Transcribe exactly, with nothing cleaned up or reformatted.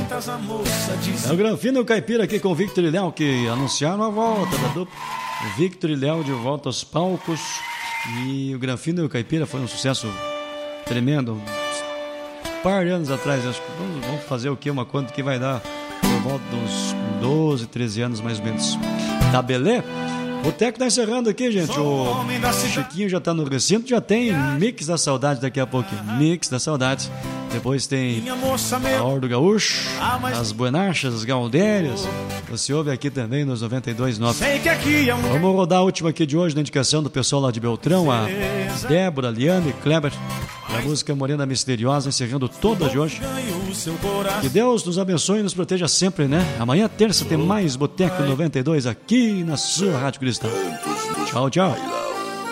É o Granfino e o Caipira aqui com o Victor e Léo, que anunciaram a volta da dupla. O Victor e Léo de volta aos palcos. E o Granfino e o Caipira foi um sucesso tremendo. Um par de anos atrás, acho que vamos, vamos fazer o quê? Uma conta que vai dar por volta de uns doze, treze anos mais ou menos. Tá beleza? O Teco tá encerrando aqui, gente. O Chiquinho já tá no recinto, já tem Mix da Saudade daqui a pouquinho. Mix da Saudade. Depois tem a Hora do Gaúcho, as Buenachas, as Galdérias. Você ouve aqui também nos noventa e dois ponto nove. Vamos rodar a última aqui de hoje, na indicação do pessoal lá de Beltrão, a Débora, Liane e Kleber. A música Morena Misteriosa, encerrando toda de hoje. Que Deus nos abençoe e nos proteja sempre, né? Amanhã, terça, tem mais Boteco noventa e dois aqui na sua Rádio Cristã. Tchau, tchau.